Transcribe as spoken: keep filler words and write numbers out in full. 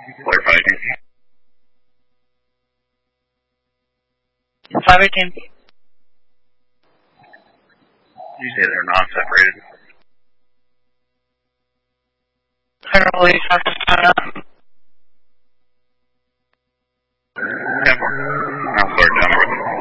Or five eighteen. five eighteen. You say they're not separated? Federal Police, South Carolina.